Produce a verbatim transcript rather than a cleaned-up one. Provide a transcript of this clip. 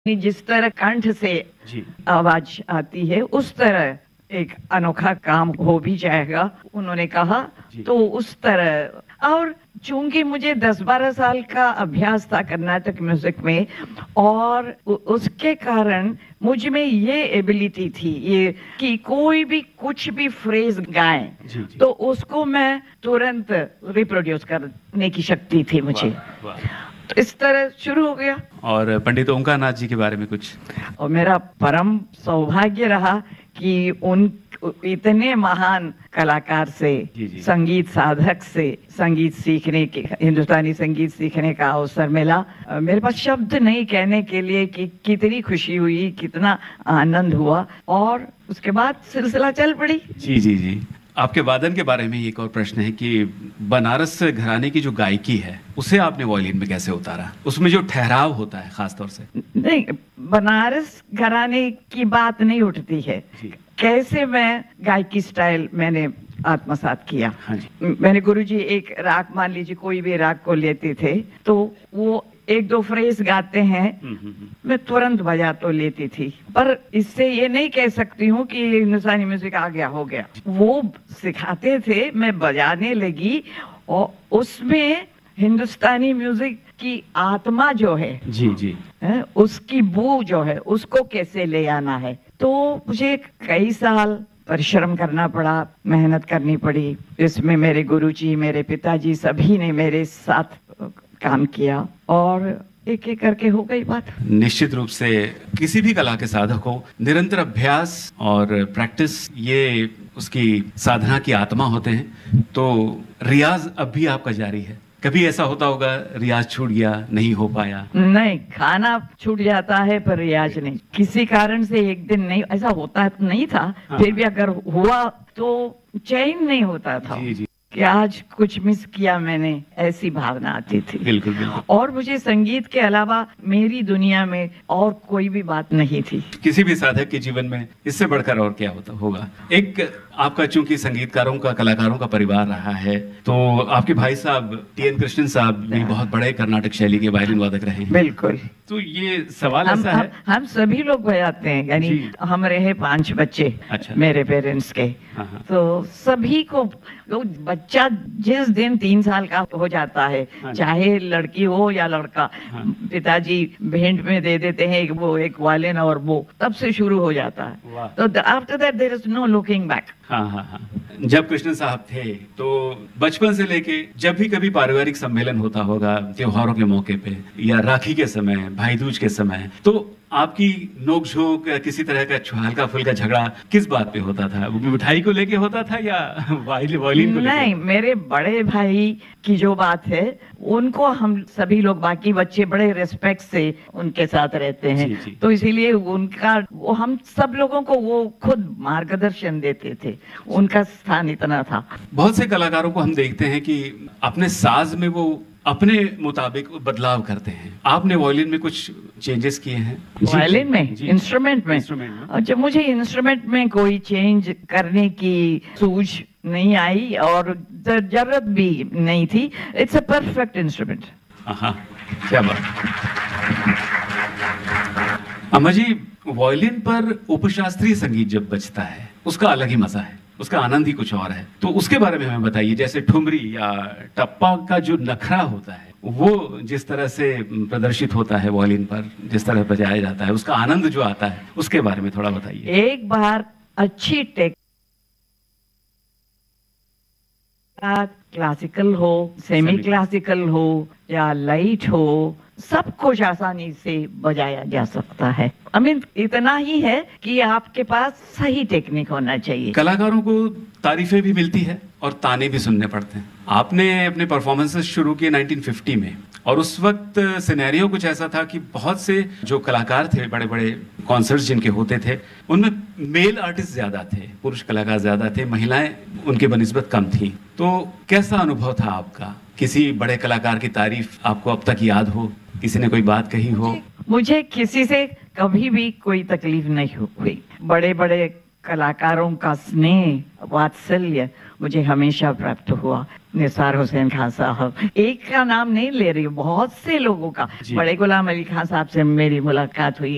जिस तरह कंठ से जी। आवाज आती है उस तरह एक अनोखा काम हो भी जाएगा, उन्होंने कहा। तो उस तरह, और चूंकि मुझे दस बारह साल का अभ्यास था कर्नाटक म्यूजिक में, और उ- उसके कारण मुझ में ये एबिलिटी थी ये कि कोई भी कुछ भी फ्रेज गाएं जी, जी। तो उसको मैं तुरंत रिप्रोड्यूस करने की शक्ति थी मुझे। वाह, वाह। तो इस तरह शुरू हो गया। और पंडित ओंकार नाथ जी के बारे में कुछ? और मेरा परम सौभाग्य रहा कि उन इतने महान कलाकार से, जी, जी। संगीत साधक से संगीत सीखने के, हिंदुस्तानी संगीत सीखने का अवसर मिला। अ, मेरे पास शब्द नहीं कहने के लिए कि कितनी खुशी हुई, कितना आनंद हुआ, और उसके बाद सिलसिला चल पड़ी। जी जी जी। आपके वादन के बारे में एक और प्रश्न है कि बनारस घराने की जो गायकी है उसे आपने वायलिन में कैसे उतारा? उसमें जो ठहराव होता है खास तौर से। नहीं, बनारस घराने की बात नहीं उठती है। जी। कैसे मैं गायकी स्टाइल मैंने आत्मसात किया। हाँ जी। मैंने गुरुजी एक राग, मान लीजिए कोई भी राग को लेते थे तो वो एक दो फ्रेज गाते हैं, हम्म, हम्म, हम्म। मैं तुरंत बजा तो लेती थी, पर इससे ये नहीं कह सकती हूँ कि हिंदुस्तानी म्यूजिक आ गया हो गया। वो सिखाते थे, मैं बजाने लगी, और उसमें हिंदुस्तानी म्यूजिक की आत्मा जो है, जी जी। है, उसकी बू जो है उसको कैसे ले आना है। तो मुझे कई साल परिश्रम करना पड़ा, मेहनत करनी पड़ी। इसमें मेरे गुरुजी, मेरे पिताजी सभी ने मेरे साथ काम किया, और एक एक करके हो गई बात। निश्चित रूप से किसी भी कला के साधक को निरंतर अभ्यास और प्रैक्टिस ये उसकी साधना की आत्मा होते हैं। तो रियाज अब भी आपका जारी है? कभी ऐसा होता होगा रियाज छूट गया, नहीं हो पाया? नहीं, खाना छूट जाता है पर रियाज नहीं। किसी कारण से एक दिन नहीं, ऐसा होता तो नहीं था। हाँ। फिर भी अगर हुआ तो चैन नहीं होता था जी जी। कि आज कुछ मिस किया मैंने, ऐसी भावना आती थी। बिल्कुल बिल्कुल। और मुझे संगीत के अलावा मेरी दुनिया में और कोई भी बात नहीं थी। किसी भी साधक के जीवन में इससे बढ़कर और क्या होता होगा। एक आपका चूंकि संगीतकारों का, कलाकारों का परिवार रहा है, तो आपके भाई साहब टी एन कृष्णन साहब भी बहुत बड़े कर्नाटक शैली के वायलिन वादक रहे हैं। बिल्कुल। तो ये सवाल हम ऐसा हम, है। हम सभी लोग बजाते हैं, यानी जी। हम रहे पांच बच्चे। अच्छा। मेरे पेरेंट्स के। हाँ, हाँ। तो सभी को, वो बच्चा जिस दिन तीन साल का हो जाता है, हाँ। चाहे लड़की हो या लड़का, हाँ। पिताजी भेंट में दे देते हैं एक वो एक वायलिन, और वो तब से शुरू हो जाता है। वाह। तो after that there is no looking back. हाँ हाँ हाँ। जब कृष्ण साहब थे तो बचपन से लेके जब भी कभी पारिवारिक सम्मेलन होता होगा, त्योहारों के मौके पे या राखी के समय, भाई दूज के समय, तो आपकी नोक-झोंक, किसी तरह का हल्का फुल्का झगड़ा किस बात पे होता था? वो मिठाई को लेके होता था या वायलिन वायलिन को लेके? नहीं, मेरे बड़े भाई की जो बात है, उनको हम सभी लोग, बाकी बच्चे बड़े रिस्पेक्ट से उनके साथ रहते हैं। जी, जी। तो इसीलिए उनका, वो हम सब लोगों को वो खुद मार्गदर्शन देते थे, उनका स्थान इतना था। बहुत से कलाकारों को हम देखते हैं कि अपने साज में वो अपने मुताबिक बदलाव करते हैं। आपने वायलिन में कुछ चेंजेस किए हैं? वायलिन में, जी। इंस्ट्रूमेंट में, इंस्ट्रूमेंट में। और जब मुझे इंस्ट्रूमेंट में कोई चेंज करने की सूझ नहीं आई और ज- जरूरत भी नहीं थी। It's a perfect instrument. हाँ, क्या बात। अम्मा जी, वायलिन पर उपशास्त्रीय संगीत जब बजता है उसका अलग ही मजा है, उसका आनंद ही कुछ और है। तो उसके बारे में हमें बताइए। जैसे ठुमरी या टप्पा का जो नखरा होता है, वो जिस तरह से प्रदर्शित होता है वायलिन पर, जिस तरह बजाया जाता है, उसका आनंद जो आता है, उसके बारे में थोड़ा बताइए। एक बार अच्छी टेक, क्लासिकल हो, सेमी क्लासिकल हो या लाइट हो, सब कुछ आसानी से बजाया जा सकता है। आई मीन इतना ही है कि आपके पास सही टेक्निक होना चाहिए। कलाकारों को तारीफें भी मिलती है और ताने भी सुनने पड़ते हैं। आपने अपने परफॉर्मेंसेस शुरू किए नाइनटीन फिफ्टी में, और उस वक्त सिनेरियो कुछ ऐसा था कि बहुत से जो कलाकार थे, बड़े बड़े कॉन्सर्ट्स जिनके होते थे, उनमें मेल आर्टिस्ट ज्यादा थे, पुरुष कलाकार ज्यादा थे, महिलाएं उनके बनिस्बत कम थी। तो कैसा अनुभव था आपका? किसी बड़े कलाकार की तारीफ आपको अब तक याद हो? किसी ने कोई बात कही हो? मुझे किसी से कभी भी कोई तकलीफ नहीं हुई। बड़े बड़े कलाकारों का स्नेह, वात्सल्य मुझे हमेशा प्राप्त हुआ। निसार हुसैन खान साहब, एक का नाम नहीं ले रही हूँ, बहुत से लोगों का। जी। बड़े गुलाम अली खान साहब से मेरी मुलाकात हुई।